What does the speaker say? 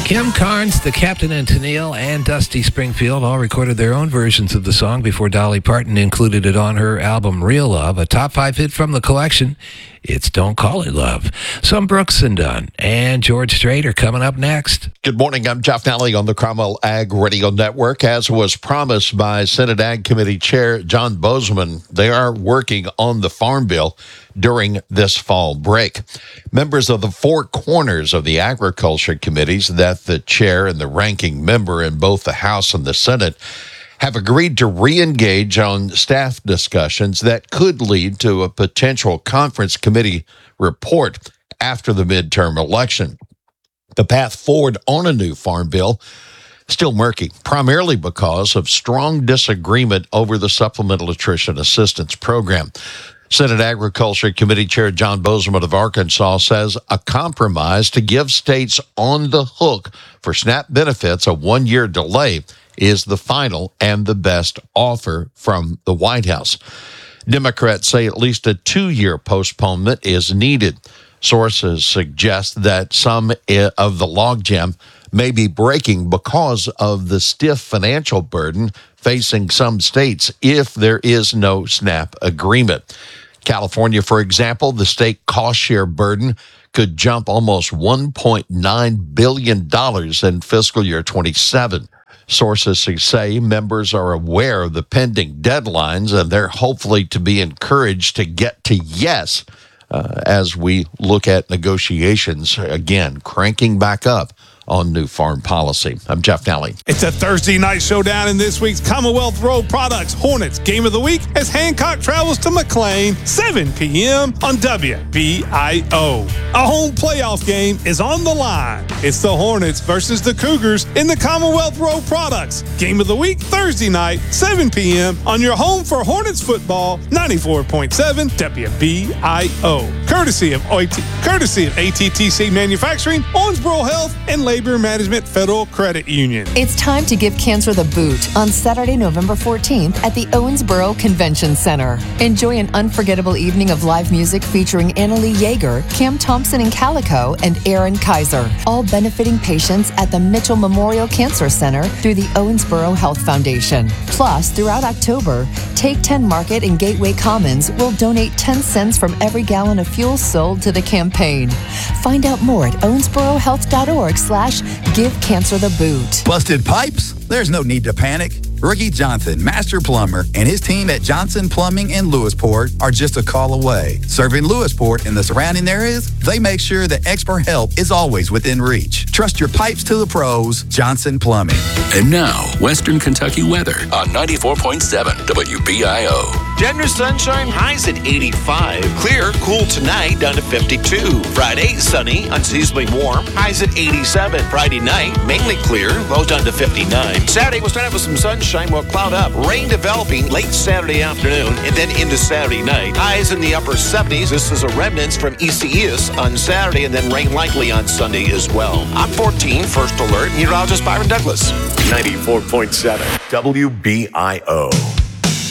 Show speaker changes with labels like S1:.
S1: Kim Carnes, the Captain and Tennille, and Dusty Springfield all recorded their own versions of the song before Dolly Parton included it on her album Real Love, a top 5 hit from the collection. It's Don't Call It Love. Some Brooks and Dunn and George Strait are coming up next.
S2: Good morning. I'm Jeff Nally on the Cromwell Ag Radio Network. As was promised by Senate Ag Committee Chair John Boozman, they are working on the Farm Bill during this fall break. Members of the four corners of the Agriculture Committees that the chair and the ranking member in both the House and the Senate have agreed to re-engage on staff discussions that could lead to a potential conference committee report after the midterm election. The path forward on a new farm bill still murky, primarily because of strong disagreement over the Supplemental Nutrition Assistance Program. Senate Agriculture Committee Chair John Boozman of Arkansas says a compromise to give states on the hook for SNAP benefits a one-year delay is the final and the best offer from the White House. Democrats say at least a 2-year postponement is needed. Sources suggest that some of the logjam may be breaking because of the stiff financial burden facing some states if there is no SNAP agreement. California, for example, the state cost share burden could jump almost $1.9 billion in fiscal year 27. Sources say members are aware of the pending deadlines, and they're hopefully to be encouraged to get to yes as we look at negotiations, again, cranking back up on new farm policy. I'm Jeff Nally.
S3: It's a Thursday night showdown in this week's Commonwealth Road Products Hornets Game of the Week as Hancock travels to McLean, 7 p.m. on WBIO. A home playoff game is on the line. It's the Hornets versus the Cougars in the Commonwealth Road Products Game of the Week, Thursday night, 7 p.m. on your home for Hornets football, 94.7 WBIO. Courtesy of ATTC Manufacturing, Owensboro Health, and Labor Management Federal Credit Union.
S4: It's time to give cancer the boot on Saturday, November 14th at the Owensboro Convention Center. Enjoy an unforgettable evening of live music featuring Annalie Yeager, Cam Thompson and Calico, and Aaron Kaiser, all benefiting patients at the Mitchell Memorial Cancer Center through the Owensboro Health Foundation. Plus, throughout October, Take 10 Market and Gateway Commons will donate 10 cents from every gallon of fuel sold to the campaign. Find out more at owensborohealth.org/Give Cancer the Boot.
S5: Busted pipes? There's no need to panic. Ricky Johnson, Master Plumber, and his team at Johnson Plumbing in Lewisport are just a call away. Serving Lewisport and the surrounding areas, they make sure that expert help is always within reach. Trust your pipes to the pros, Johnson Plumbing.
S6: And now, Western Kentucky weather on 94.7 WBIO.
S7: Generous sunshine, highs at 85. Clear, cool tonight, down to 52. Friday, sunny, unseasonably warm, highs at 87. Friday night, mainly clear, lows down to 59. Saturday, we'll start out with some sunshine, will cloud up. Rain developing late Saturday afternoon and then into Saturday night. Highs in the upper 70s. This is a remnants from Isaias on Saturday and then rain likely on Sunday as well. I'm 14, first alert, meteorologist Byron Douglas.
S8: 94.7 WBIO.